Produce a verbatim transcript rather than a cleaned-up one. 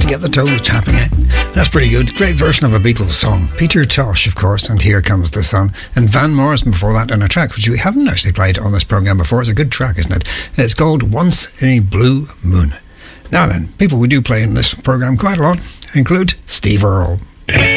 to get the toes tapping it. That's pretty good. Great version of a Beatles song. Peter Tosh, of course, and Here Comes the Sun. And Van Morrison before that on a track which we haven't actually played on this programme before. It's a good track, isn't it? It's called Once in a Blue Moon. Now then, people we do play in this programme quite a lot include Steve Earle.